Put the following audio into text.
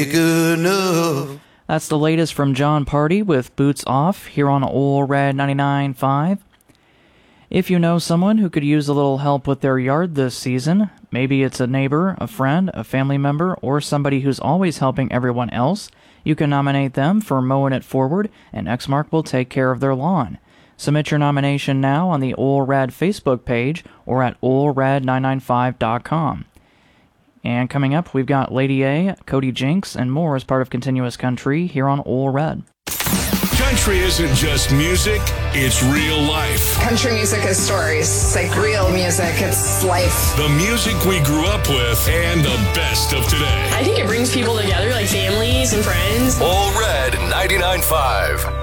good enough. That's the latest from John Party with Boots Off here on Ole Red 99.5. If you know someone who could use a little help with their yard this season, maybe it's a neighbor, a friend, a family member, or somebody who's always helping everyone else, you can nominate them for Mowing It Forward, and Exmark will take care of their lawn. Submit your nomination now on the Ole Red Facebook page or at olered995.com. And coming up, we've got Lady A, Cody Jinks, and more as part of Continuous Country here on Ole Red. Country isn't just music, it's real life. Country music is stories. It's like real music. It's life. The music we grew up with and the best of today. I think it brings people together, like families and friends. Ole Red 99.5.